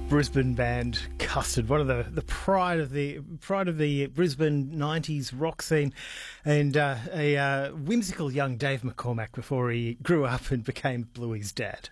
Brisbane band Custard, one of the pride of the Brisbane 90s rock scene, and a whimsical young Dave McCormack before he grew up and became Bluey's dad.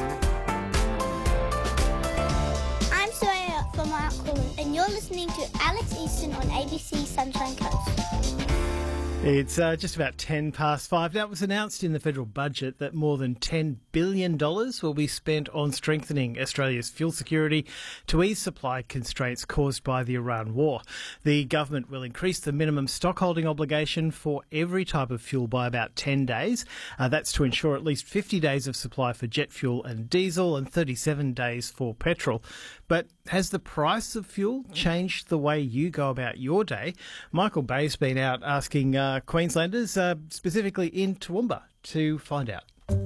I'm Sawyer from Mount Coolin, and you're listening to Alex Easton on ABC Sunshine Coast. It's just about 10 past 5. Now, it was announced in the federal budget that more than $10 billion will be spent on strengthening Australia's fuel security to ease supply constraints caused by the Iran war. The government will increase the minimum stockholding obligation for every type of fuel by about 10 days. That's to ensure at least 50 days of supply for jet fuel and diesel and 37 days for petrol. But has the price of fuel changed the way you go about your day? Michael Bay's been out asking Queenslanders, specifically in Toowoomba, to find out.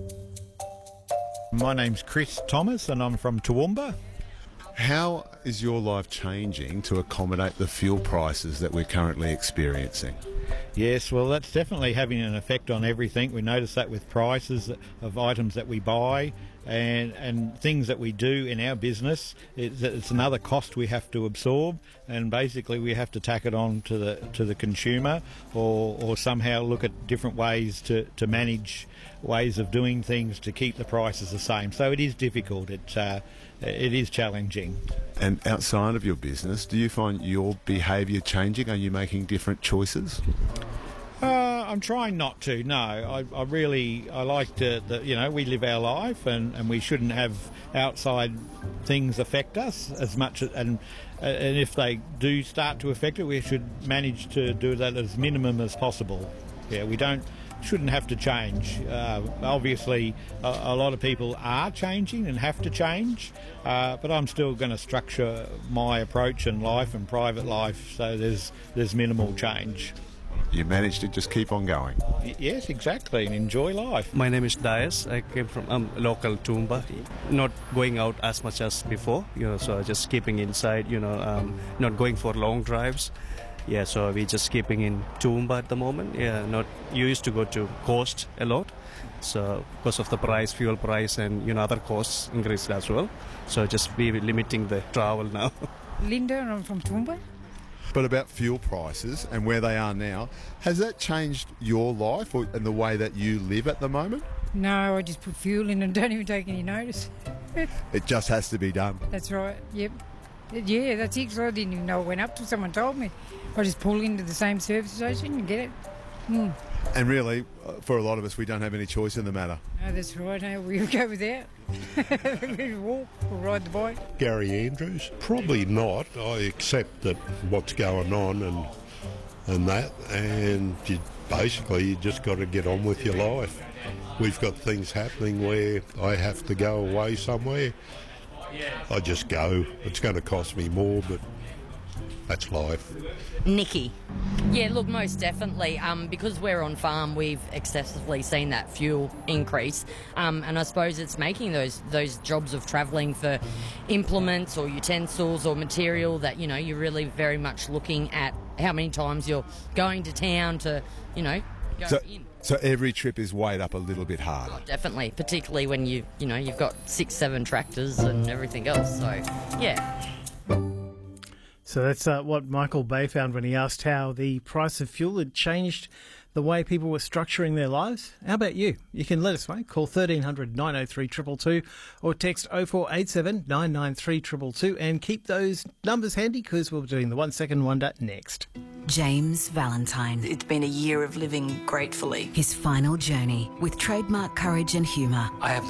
My name's Chris Thomas and I'm from Toowoomba. How is your life changing to accommodate the fuel prices that we're currently experiencing? Yes, well, that's definitely having an effect on everything. We notice that with prices of items that we buy and things that we do in our business. It's another cost we have to absorb, and basically we have to tack it on to the consumer, or somehow look at different ways to manage ways of doing things to keep the prices the same. So it is difficult. It is challenging. And outside of your business, do you find your behaviour changing? Are you making different choices? I'm trying not to. No, I like to. We live our life, and we shouldn't have outside things affect us as much. And if they do start to affect it, we should manage to do that as minimum as possible. Yeah, we shouldn't have to change. Obviously, a lot of people are changing and have to change, but I'm still going to structure my approach in life and private life so there's minimal change. You manage to just keep on going. Yes, exactly, and enjoy life. My name is Dias. I came from local Toowoomba. Not going out as much as before, so just keeping inside, not going for long drives. Yeah, so we're just keeping in Toowoomba at the moment. Yeah, not used to go to coast a lot. So because of the price, fuel price, and other costs increased as well. So just be limiting the travel now. Linda, and I'm from Toowoomba. But about fuel prices and where they are now, has that changed your life and the way that you live at the moment? No, I just put fuel in and don't even take any notice. It just has to be done. That's right, yep. Yeah, that's it. I didn't even know it went up till someone told me. I just pull into the same service station and get it. And really, for a lot of us, we don't have any choice in the matter. No, that's right. No, we'll go without. We walk or ride the bike. Gary Andrews? Probably not. I accept that what's going on and that, and you just got to get on with your life. We've got things happening where I have to go away somewhere. I just go. It's going to cost me more, but that's life. Nikki. Yeah, look, most definitely. Because we're on farm, we've excessively seen that fuel increase. And I suppose it's making those jobs of travelling for implements or utensils or material that, you're really very much looking at how many times you're going to town to, go in. So every trip is weighed up a little bit harder. Oh, definitely, particularly when you've got 6-7 tractors and everything else. So, yeah. So that's what Michael Bay found when he asked how the price of fuel had changed the way people were structuring their lives. How about you? You can let us know. Call 1300 903 222 or text 0487 993 222 and keep those numbers handy because we'll be doing the 1 second wonder next. James Valentine. It's been a year of living gratefully. His final journey with trademark courage and humour. I have